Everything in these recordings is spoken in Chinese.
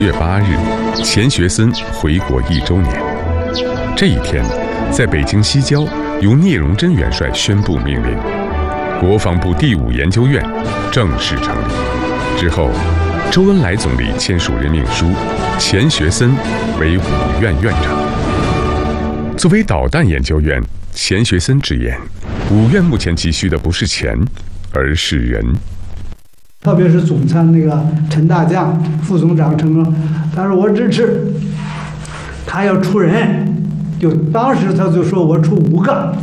月8日，钱学森回国1周年。这一天，在北京西郊，由聂荣臻元帅宣布命令，国防部第5研究院正式成立。之后，周恩来总理签署任命书，钱学森为5院院长。作为导弹研究院，钱学森直言，5院目前急需的不是钱，而是人。 特别是总参那个陈大将、副总长陈刚，他说我支持，他要出人，就当时他就说我出5个。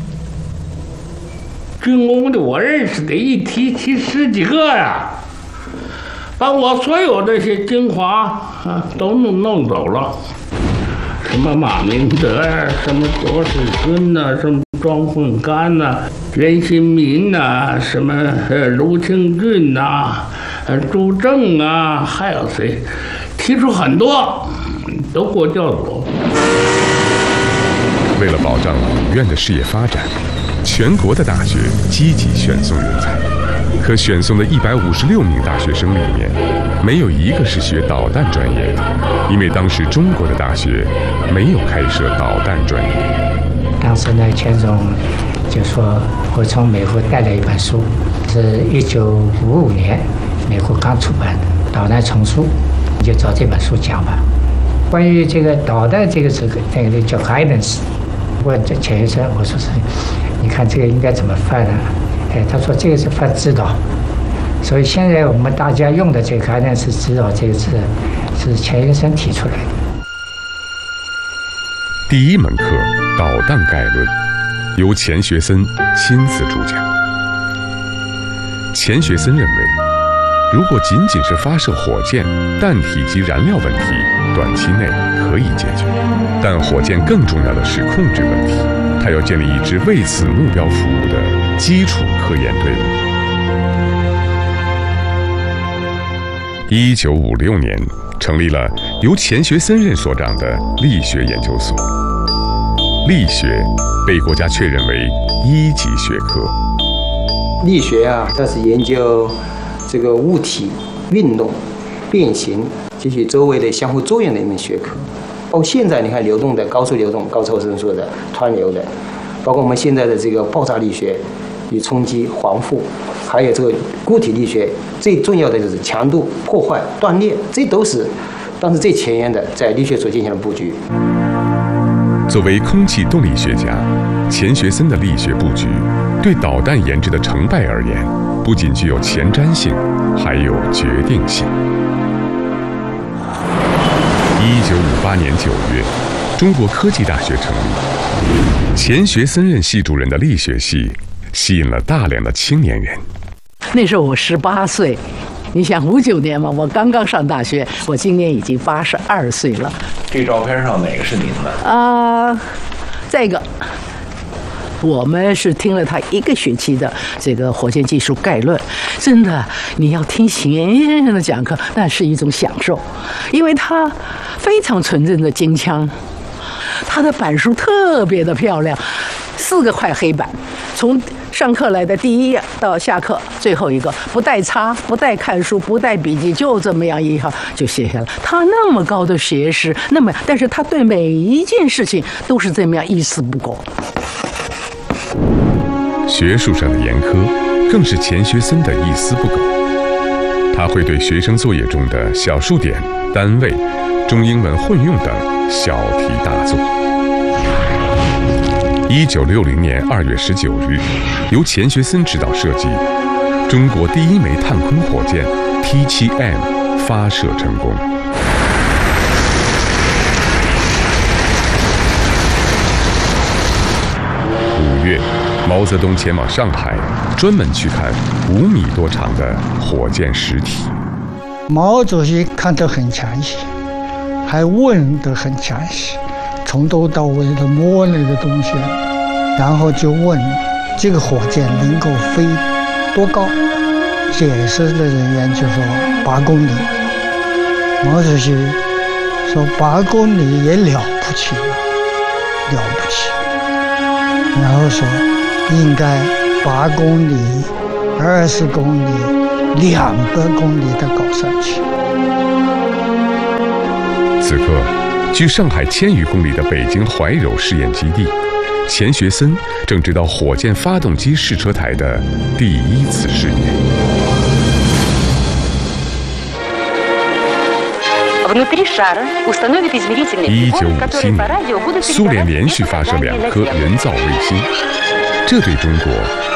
军工的我认识的一提10几个呀，把我所有这些精华都弄走了，什么马明德呀，什么左水孙呐，什么庄混干呐，任新民呐，什么卢清俊呐，朱正啊，还有谁，提出很多，都给我调走。 为了保障5院的事业发展，全国的大学积极选送人才。可选送的156名大学生里面，没有一个是学导弹专业的，因为当时中国的大学没有开设导弹专业。 当时呢，钱总就说我从美国带了一本书，是1955年美国刚出版的《导弹丛书》，你就照这本书讲吧。关于这个导弹这个叫 guidance， 问这钱学森，我说是，你看这个应该怎么翻呢？他说这个是翻指导，所以现在我们大家用的这个 guidance 指导这个字，是钱学森提出来的。 第1门课《导弹概论》由钱学森亲自主讲。钱学森认为，如果仅仅是发射火箭、弹体及燃料问题，短期内可以解决，但火箭更重要的是控制问题。他要建立一支为此目标服务的基础科研队伍。1956年，成立了由钱学森任所长的力学研究所。力学被国家确认为1级学科。 力学啊，它是研究这个物体运动、变形及其周围的相互作用的一门学科。包括现在你看流动的、高速流动、高超声速的、湍流的，包括我们现在的这个爆炸力学与冲击、防护，还有这个固体力学，最重要的就是强度、破坏、断裂，这都是当时最前沿的在力学所进行的布局。 作为空气动力学家，钱学森的力学布局对导弹研制的成败而言，不仅具有前瞻性，还有决定性。1958年9月，中国科技大学成立。钱学森任系主任的力学系吸引了大量的青年人。 那时候我18岁，你想59年嘛，我刚刚上大学，我今年已经82岁了。 这照片上哪个是您的？ 这个我们是听了他1个学期的这个火箭技术概论，真的，你要听钱先生的讲课，那是一种享受，因为他非常纯正的京腔，他的板书特别的漂亮，4个块黑板，从上课来的第1页到下课最后一个，不带擦，不带看书，不带笔记，就这么样一行就写下来。他那么高的学识，但是他对每一件事情都是这么样一丝不苟。 学术上的严苛，更是钱学森的一丝不苟。他会对学生作业中的小数点、单位、中英文混用等小题大做。1960年2月19日，由钱学森指导设计，中国第1枚探空火箭 T7M 发射成功。5月，毛泽东前往上海，专门去看5米多长的火箭实体。 毛主席看得很详细，还问得很详细，从头到尾的摸那个东西，然后就问这个火箭能够飞多高？解释的人员就说8公里。毛主席说8公里也了不起了，了不起。然后说应该8公里、20公里、200公里的搞上去。 此刻，距上海1000余公里的北京怀柔试验基地，钱学森正直到火箭发动机试车台的第一次试验。1957年，苏联连续发射2颗人造卫星，这对中国